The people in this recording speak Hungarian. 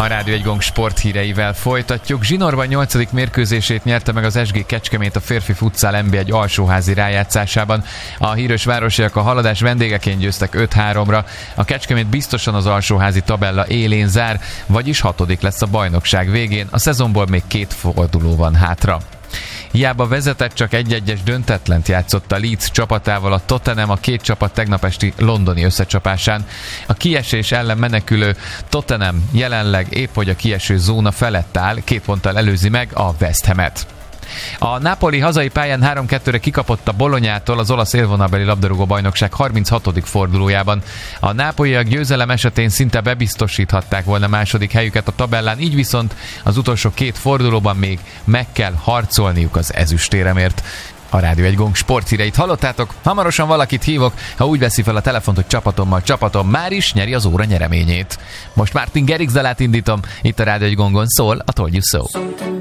A Rádió 1 Gong sporthíreivel folytatjuk. Zsinorban 8. mérkőzését nyerte meg az SG Kecskemét a férfi futsal NB1 alsóházi rájátszásában. A híres városiak a haladás vendégeként győztek 5-3-ra. A Kecskemét biztosan az alsóházi tabella élén zár, vagyis 6. lesz a bajnokság végén. A szezonból még 2 forduló van hátra. Hiába vezetett, csak 1-1-es döntetlent játszott a Leeds csapatával a Tottenham a két csapat tegnap esti londoni összecsapásán. A kiesés ellen menekülő Tottenham jelenleg épp hogy a kieső zóna felett áll, 2 ponttal előzi meg a West Hamet. A Napoli hazai pályán 3-2-re kikapott a Bolonyától az olasz élvonalbeli labdarúgó bajnokság 36. fordulójában. A nápolyiak győzelem esetén szinte bebiztosíthatták volna második helyüket a tabellán, így viszont az utolsó 2 fordulóban még meg kell harcolniuk az ezüstéremért. A Rádió 1 Gong sporthíreit hallottátok, hamarosan valakit hívok, ha úgy veszi fel a telefont, hogy csapatom már is nyeri az óra nyereményét. Most Martin Garrix dalát indítom, itt a Rádió 1 Gongon szól a Told You So.